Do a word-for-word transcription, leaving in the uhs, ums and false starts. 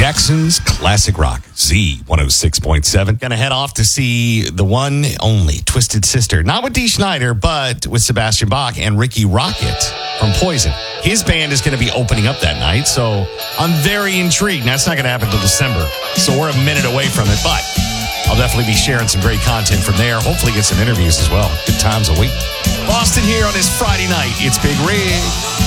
Jackson's Classic Rock, Z one oh six point seven. Gonna head off to see the one only Twisted Sister. Not with Dee Snider, but with Sebastian Bach and Ricky Rocket from Poison. His band is gonna be opening up that night, so I'm very intrigued. Now, it's not gonna happen until December, so we're a minute away from it, but I'll definitely be sharing some great content from there. Hopefully get some interviews as well. Good times a week. Boston here on this Friday night. It's Big Rig.